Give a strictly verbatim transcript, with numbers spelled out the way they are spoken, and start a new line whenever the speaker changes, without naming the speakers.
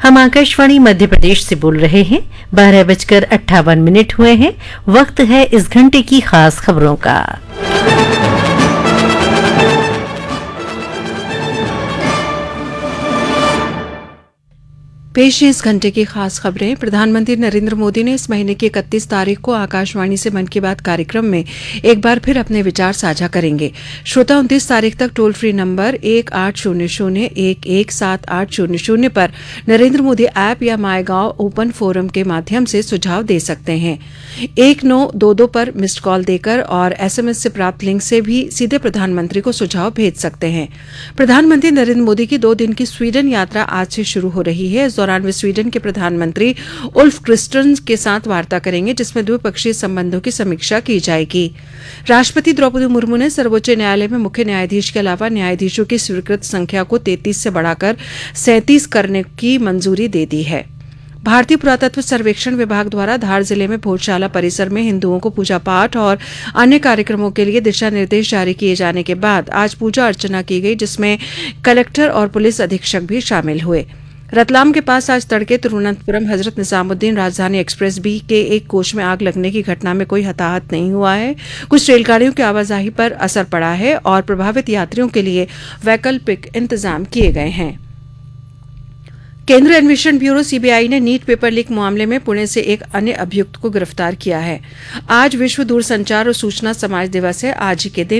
हम आकाशवाणी मध्य प्रदेश से बोल रहे हैं। बारह बजकर अट्ठावन मिनट हुए हैं। वक्त है इस घंटे की खास खबरों का।
पेश है इस घंटे की खास खबरें। प्रधानमंत्री नरेंद्र मोदी ने इस महीने की इकतीस तारीख को आकाशवाणी से मन की बात कार्यक्रम में एक बार फिर अपने विचार साझा करेंगे। श्रोता उनतीस तारीख तक टोल फ्री नंबर एक आठ शून्य शून्य एक एक सात आठ शून्य शून्य पर नरेंद्र मोदी ऐप या माई गाँव ओपन फोरम के माध्यम से सुझाव दे सकते हैं। एक नौ दो दो पर मिस्ड कॉल देकर और एसएमएस से प्राप्त लिंक से भी सीधे प्रधानमंत्री को सुझाव भेज सकते हैं। प्रधानमंत्री नरेंद्र मोदी की दो दिन की स्वीडन यात्रा आज से शुरू हो रही है। इस दौरान वे स्वीडन के प्रधानमंत्री उल्फ क्रिस्टर्सन के साथ वार्ता करेंगे, जिसमें द्विपक्षीय संबंधों की समीक्षा की जाएगी। राष्ट्रपति द्रौपदी मुर्मू ने सर्वोच्च न्यायालय में मुख्य न्यायाधीश के अलावा न्यायाधीशों की स्वीकृत संख्या को तैंतीस से बढ़ाकर सैंतीस करने की मंजूरी दे दी है। भारतीय पुरातत्व सर्वेक्षण विभाग द्वारा धार जिले में भोजशाला परिसर में हिंदुओं को पूजा पाठ और अन्य कार्यक्रमों के लिए दिशा निर्देश जारी किए जाने के बाद आज पूजा अर्चना की गई, जिसमें कलेक्टर और पुलिस अधीक्षक भी शामिल हुए। रतलाम के पास आज तड़के तिरुवनंतपुरम हजरत निजामुद्दीन राजधानी एक्सप्रेस बी के एक कोच में आग लगने की घटना में कोई हताहत नहीं हुआ है। कुछ रेलगाड़ियों की आवाजाही पर असर पड़ा है और प्रभावित यात्रियों के लिए वैकल्पिक इंतजाम किए गए हैं। केंद्रीय अन्वेषण ब्यूरो सीबीआई ने नीट पेपर लीक मामले में पुणे से एक अन्य अभियुक्त को गिरफ्तार किया है। आज विश्व दूरसंचार और सूचना समाज दिवस है। आज ही के दिन